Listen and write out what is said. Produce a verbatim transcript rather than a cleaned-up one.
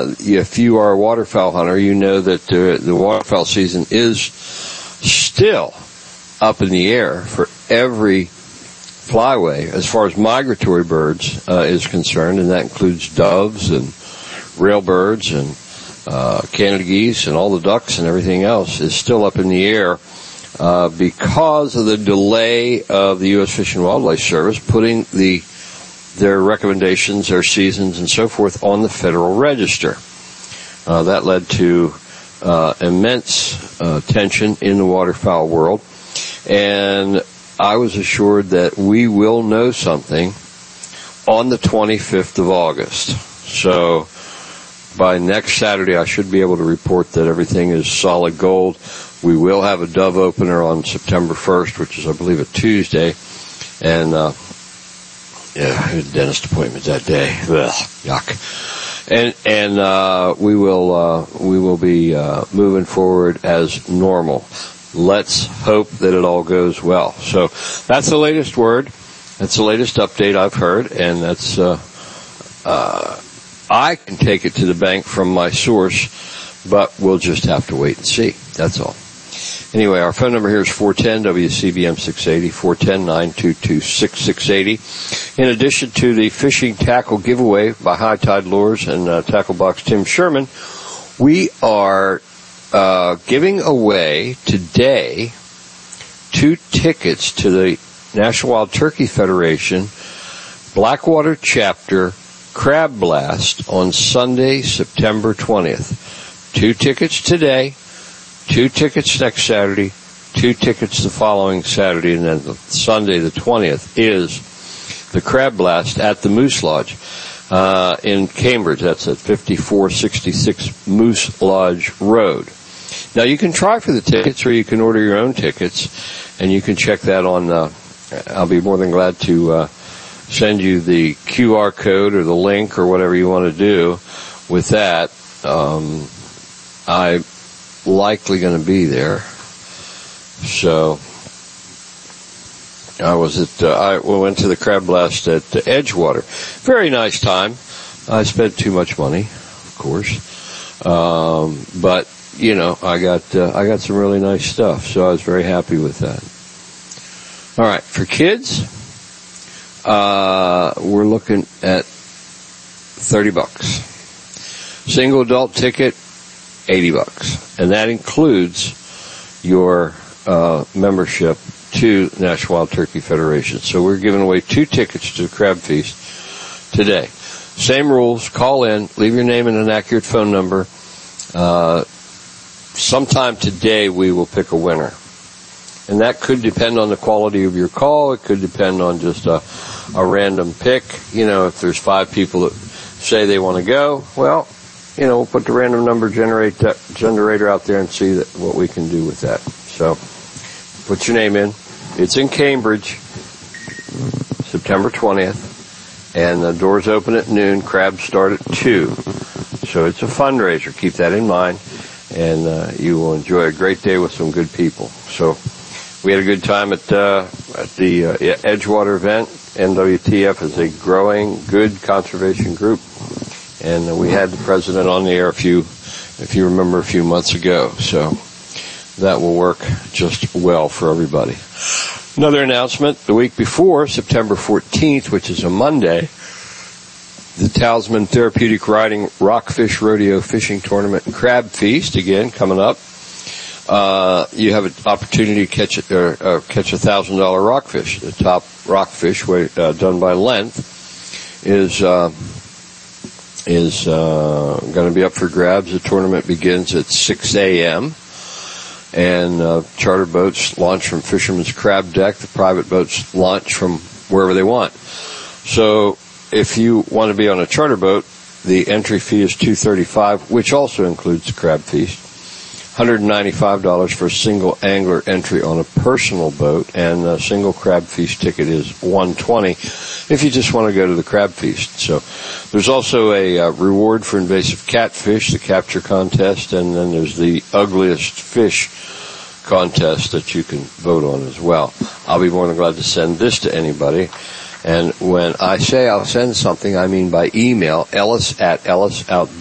uh, if you are a waterfowl hunter, you know that uh, the waterfowl season is still up in the air for every flyway as far as migratory birds uh, is concerned, and that includes doves and railbirds and uh, Canada geese and all the ducks and everything else is still up in the air uh, because of the delay of the U S Fish and Wildlife Service putting the their recommendations, their seasons, and so forth on the Federal Register. Uh, that led to uh, immense uh, tension in the waterfowl world, and I was assured that we will know something on the twenty-fifth of August. So by next Saturday, I should be able to report that everything is solid gold. We will have a dove opener on September first, which is, I believe, a Tuesday. And, uh, yeah, dentist appointment that day. Ugh, yuck. And, and, uh, we will, uh, we will be, uh, moving forward as normal. Let's hope that it all goes well. So that's the latest word. That's the latest update I've heard, and that's, uh, uh, I can take it to the bank from my source, but we'll just have to wait and see. That's all. Anyway, our phone number here is four one zero W C B M six eighty, four one zero, nine two two, six six eight zero. In addition to the fishing tackle giveaway by High Tide Lures and uh, Tackle Box Tim Sherman, we are uh giving away today two tickets to the National Wild Turkey Federation Blackwater Chapter Crab Blast on Sunday, September twentieth. Two tickets today, two tickets next Saturday, two tickets the following Saturday, and then the Sunday the twentieth is the Crab Blast at the Moose Lodge uh in Cambridge. That's at fifty-four sixty-six Moose Lodge Road. Now, you can try for the tickets, or you can order your own tickets, and you can check that on, uh, I'll be more than glad to uh, send you the Q R code or the link or whatever you want to do with that. Um, I'm likely going to be there. So, I was at, uh, I went to the Crab Blast at uh, Edgewater. Very nice time. I spent too much money, of course. Um, but, you know, I got, uh, I got some really nice stuff, so I was very happy with that. All right, for kids, uh, we're looking at thirty bucks. Single adult ticket, eighty bucks. And that includes your, uh, membership to National Wild Turkey Federation. So we're giving away two tickets to the Crab Feast today. Same rules. Call in, leave your name and an accurate phone number. Uh, sometime today we will pick a winner. And that could depend on the quality of your call. It could depend on just a, a random pick. You know, if there's five people that say they want to go, well, you know, we'll put the random number generate, uh, generator out there and see that, what we can do with that. So, put your name in. It's in Cambridge, September twentieth, and the doors open at noon. Crabs start at two. So it's a fundraiser. Keep that in mind, and uh, you will enjoy a great day with some good people. So we had a good time at, uh, at the uh, Edgewater event. N W T F is a growing, good conservation group, and uh, we had the president on the air a few, if you remember, a few months ago. So that will work just well for everybody. Another announcement, the week before, September fourteenth, which is a Monday, the Talisman Therapeutic Riding Rockfish Rodeo Fishing Tournament and Crab Feast, again, coming up. Uh, you have an opportunity to catch a, or, or catch a thousand dollar rockfish. The top rockfish, uh, done by length, is, uh, is, uh, going to be up for grabs. The tournament begins at six a.m. and, uh, charter boats launch from Fisherman's Crab Deck. The private boats launch from wherever they want. So, if you want to be on a charter boat, the entry fee is two hundred thirty-five dollars, which also includes the Crab Feast. one hundred ninety-five dollars for a single angler entry on a personal boat, and a single Crab Feast ticket is one hundred twenty dollars if you just want to go to the Crab Feast. So there's also a uh, reward for invasive catfish, the capture contest, and then there's the ugliest fish contest that you can vote on as well. I'll be more than glad to send this to anybody. And when I say I'll send something, I mean by email, ellis at ellis outdoors